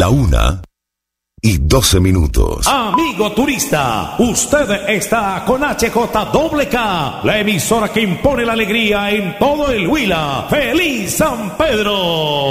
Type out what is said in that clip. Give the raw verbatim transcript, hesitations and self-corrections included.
La una y doce minutos. Amigo turista, usted está con H J K K, la emisora que impone la alegría en todo el Huila. ¡Feliz San Pedro!